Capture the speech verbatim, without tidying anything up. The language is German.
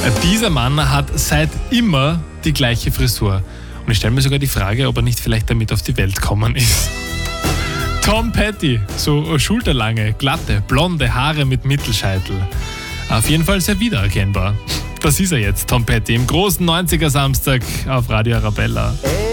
Dieser Mann hat seit immer die gleiche Frisur. Und ich stelle mir sogar die Frage, ob er nicht vielleicht damit auf die Welt gekommen ist. Tom Petty, so schulterlange, glatte, blonde Haare mit Mittelscheitel. Auf jeden Fall sehr wiedererkennbar. Das ist er jetzt, Tom Petty, im großen neunziger Samstag auf Radio Arabella.